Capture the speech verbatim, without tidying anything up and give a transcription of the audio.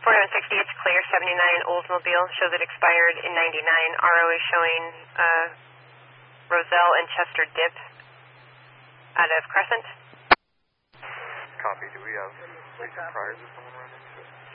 forty-one sixty, it's clear. seventy-nine Oldsmobile shows it expired in ninety-nine. R O is showing uh, Roselle and Chester Dip out of Crescent. Copy. Do we have recent priors or someone running?